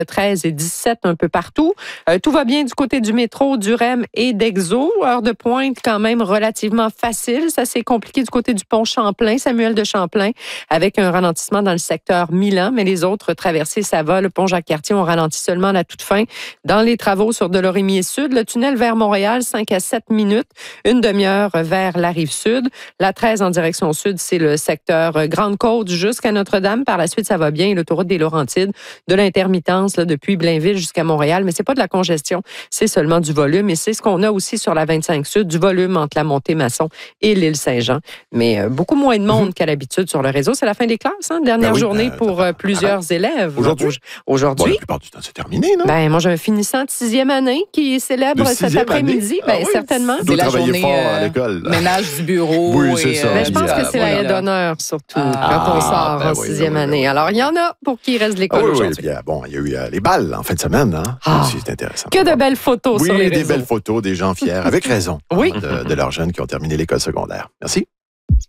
13 et 17 un peu partout. Tout va bien du côté du métro, du REM et d'Exo. Heure de pointe quand même relativement facile. Ça s'est compliqué du côté du pont Champlain, Samuel de Champlain, avec un ralentissement dans le secteur Milan, mais les autres traversées, ça va. Le pont Jacques-Cartier, on ralentit seulement à la toute fin. Dans les travaux sur Delorimier Sud, le tunnel vers Montréal, 5 à 7 minutes, une demi-heure vers la Rive-Sud. La 13 en direction sud, c'est le secteur Grande-Côte jusqu'à Notre-Dame. Par la suite, ça va bien. L'autoroute des Laurentides, de l'intermittence là, depuis Blainville jusqu'à Montréal, mais c'est pas de la congestion, c'est seulement du volume. Et c'est ce qu'on a aussi sur la 25 Sud, du volume entre la Montée-Masson et l'île Saint-Jean. Mais beaucoup moins de monde qu'à l'habitude sur le réseau. C'est la fin des classes, hein? Dernière journée pour plusieurs élèves. Aujourd'hui? Aujourd'hui. Bon, la plupart du temps, c'est terminé, non? Moi, j'ai un finissant de 6e année qui célèbre cet après-midi. Oui. Certainement. C'est la journée fort à l'école. Ménage du bureau. Oui, c'est ça. Je pense que c'est la d'honneur, surtout, quand on sort en 6e année. Alors, il y en a pour qui reste l'école aujourd'hui. Oui, bon, il y a eu les balles en fin de semaine. Hein? C'est intéressant. Que de belles photos sur les réseaux. Oui, des belles photos, des gens fiers, avec raison, oui. de leurs jeunes qui ont terminé l'école secondaire. Merci.